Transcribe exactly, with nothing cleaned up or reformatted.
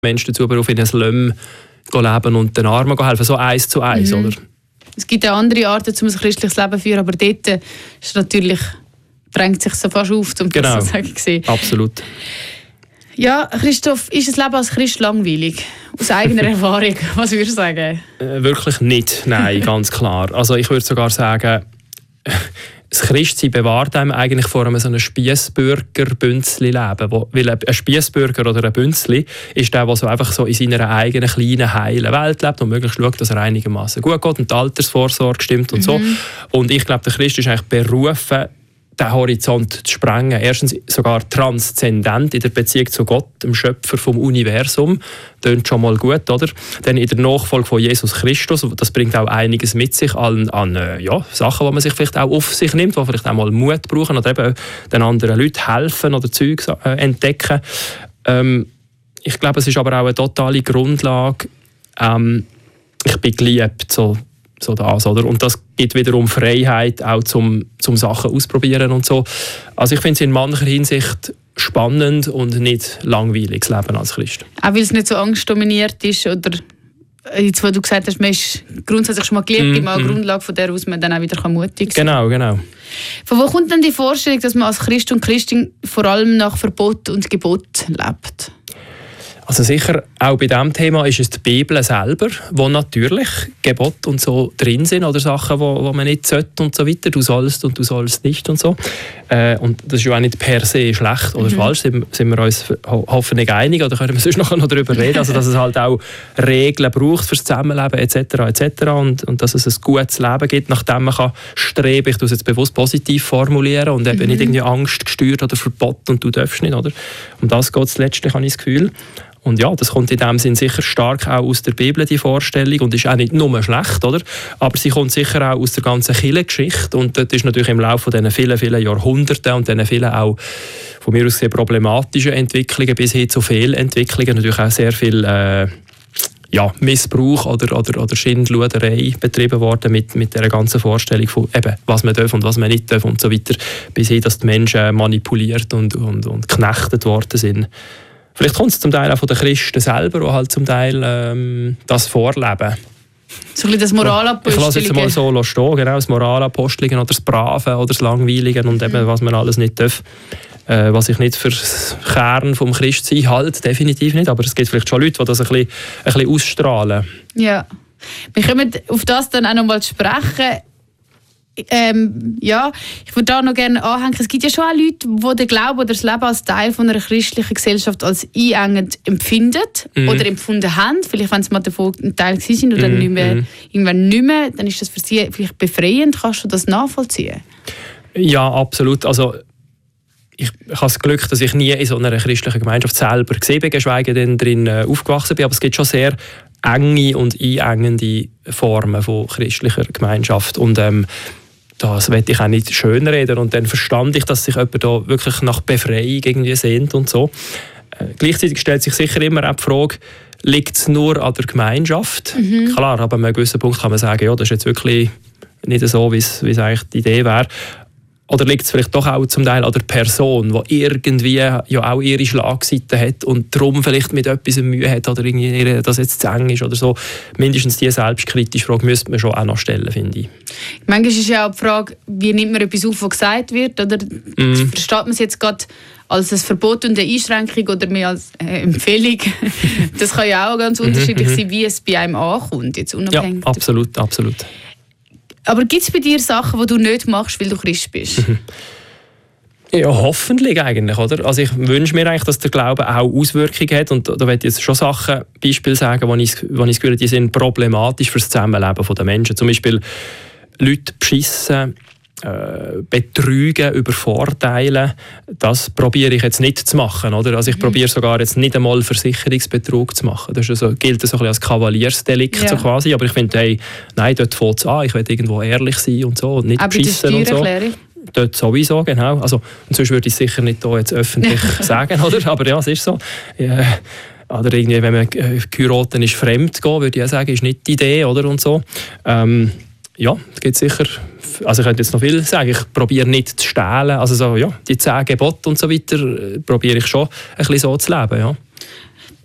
Menschen dazu berufen, in ein Slum leben und den Armen helfen, so eins zu eins, mhm. oder? Es gibt auch andere Arten, um ein christliches Leben zu führen, aber dort ist natürlich, drängt sich so fast auf, um genau. das so zu sagen. Absolut. Ja, Christoph, ist das Leben als Christ langweilig? Aus eigener Erfahrung, was würdest du sagen? Äh, wirklich nicht, nein, ganz klar. Also ich würde sogar sagen, das Christsein bewahrt einem eigentlich vor einem so einem Spiessbürger-Bünzli-Leben. Weil ein Spiessbürger oder ein Bünzli ist der, der so einfach so in seiner eigenen kleinen, heilen Welt lebt und möglichst schaut, dass er einigermaßen gut geht und die Altersvorsorge stimmt und mhm. so. Und ich glaube, der Christ ist eigentlich berufen, den Horizont zu sprengen. Erstens sogar transzendent in der Beziehung zu Gott, dem Schöpfer vom Universum. Das klingt schon mal gut, oder? Dann in der Nachfolge von Jesus Christus. Das bringt auch einiges mit sich an, an äh, ja, Sachen, die man sich vielleicht auch auf sich nimmt, die vielleicht auch mal Mut brauchen oder eben den anderen Leuten helfen oder Zeug äh, entdecken. Ähm, ich glaube, es ist aber auch eine totale Grundlage. Ähm, ich bin geliebt, so So das, oder? Und das gibt wiederum Freiheit, auch zum, zum Sachen ausprobieren und so. Also ich finde es in mancher Hinsicht spannend und nicht langweilig, das Leben als Christ. Auch weil es nicht so angstdominiert ist, oder jetzt, wo du gesagt hast, man ist grundsätzlich schon mal geliebt, gibt mm, eine mm. Grundlage, von der aus man dann auch wieder mutig sein kann. Genau, genau. Von wo kommt denn die Vorstellung, dass man als Christ und Christin vor allem nach Verbot und Gebot lebt? Also sicher, auch bei diesem Thema ist es die Bibel selber, wo natürlich Gebote und so drin sind oder Sachen, wo, wo man nicht sollte und so weiter. Du sollst und du sollst nicht und so. Äh, und das ist ja auch nicht per se schlecht oder mhm. falsch, sind, sind wir uns ho- hoffentlich einig oder können wir sonst noch, noch darüber reden, also dass es halt auch Regeln braucht fürs Zusammenleben et cetera et cetera und, und dass es ein gutes Leben gibt, nachdem man kann streben, ich tue es jetzt bewusst positiv formulieren und eben mhm. nicht irgendwie Angst gesteuert oder Verbot und du darfst nicht, oder? Um das geht es letztlich, habe ich das Gefühl. Und ja, das kommt in dem Sinn sicher stark auch aus der Bibel, die Vorstellung, und ist auch nicht nur schlecht, oder? Aber sie kommt sicher auch aus der ganzen Kirchengeschichte und das ist natürlich im Laufe dieser vielen, vielen Jahrhunderte und diesen vielen auch von mir aus sehr problematischen Entwicklungen bis hin zu Fehlentwicklungen natürlich auch sehr viel äh, ja, Missbrauch oder, oder, oder Schindluderei betrieben worden mit, mit dieser ganzen Vorstellung von eben, was man darf und was man nicht darf und so weiter, bis hin, dass die Menschen manipuliert und, und, und geknechtet worden sind. Vielleicht kommt es zum Teil auch von den Christen selber, die halt zum Teil ähm, das vorleben. So ein bisschen das Moralapostelige. Ich lasse jetzt mal so stehen, genau, das Moralapostelige oder das Brave oder das Langweilige und eben, was man alles nicht darf. Äh, was ich nicht für das Kern vom Christsein halte, definitiv nicht, aber es gibt vielleicht schon Leute, die das ein bisschen, ein bisschen ausstrahlen. Ja, wir kommen auf das dann auch noch mal zu sprechen. Ähm, ja, ich würde da noch gerne anhängen. Es gibt ja schon auch Leute, die den Glauben oder das Leben als Teil von einer christlichen Gesellschaft als einengend empfinden mm. oder empfunden haben. Vielleicht, wenn sie mal davon ein Teil waren oder mm. nicht mehr, mm. irgendwann nicht mehr, dann ist das für sie vielleicht befreiend. Kannst du das nachvollziehen? Ja, absolut. Also ich, ich habe das Glück, dass ich nie in so einer christlichen Gemeinschaft selber gesehen bin, geschweige denn drin äh, aufgewachsen bin. Aber es gibt schon sehr enge und einengende Formen von christlicher Gemeinschaft. Und ähm, das will ich auch nicht schönreden. Und dann verstand ich, dass sich jemand da wirklich nach Befreiung irgendwie sehnt und so. Äh, gleichzeitig stellt sich sicher immer auch die Frage, liegt es nur an der Gemeinschaft? Mhm. Klar, aber an einem gewissen Punkt kann man sagen, ja, das ist jetzt wirklich nicht so, wie es eigentlich die Idee wäre. Oder liegt es vielleicht doch auch zum Teil an der Person, die irgendwie ja auch ihre Schlagseite hat und darum vielleicht mit etwas Mühe hat oder irgendwie, dass jetzt zu eng ist oder so. Mindestens diese selbstkritische Frage müsste man schon auch noch stellen, finde ich. Manchmal ist ja auch die Frage, wie nimmt man etwas auf, was gesagt wird? Oder mm. versteht man es jetzt gerade als ein Verbot und eine Einschränkung oder mehr als eine Empfehlung? Das kann ja auch ganz unterschiedlich sein, wie es bei einem ankommt. Jetzt unabhängig. Ja, absolut, absolut. Aber gibt es bei dir Sachen, die du nicht machst, weil du Christ bist? Ja, hoffentlich eigentlich, oder? Also ich wünsche mir eigentlich, dass der Glaube auch Auswirkungen hat und da möchte ich jetzt schon Sachen, Beispiele sagen, wo ich, wo ich das Gefühl habe, die sind problematisch für das Zusammenleben der Menschen. Zum Beispiel Leute beschissen, äh, betrügen, übervorteilen. Das probiere ich jetzt nicht zu machen, oder? Also ich mhm. probiere sogar jetzt nicht einmal Versicherungsbetrug zu machen. Das ist also, gilt so ein bisschen als Kavaliersdelikt ja. so quasi, aber ich finde, hey, nein, dort fängt es an, ich will irgendwo ehrlich sein und so und nicht beschissen und so. Dort sowieso, genau. Also, und sonst würde ich es sicher nicht hier jetzt öffentlich sagen, oder? Aber ja, es ist so. Ja. Oder irgendwie, wenn man geheiratet ist, fremd gehen, würde ich auch sagen, ist nicht die Idee, oder? Und so. Ähm, ja, es gibt sicher, also ich könnte jetzt noch viel sagen, ich probiere nicht zu stehlen, also so, ja, die zehn Gebote und so weiter, probiere ich schon ein bisschen so zu leben, ja.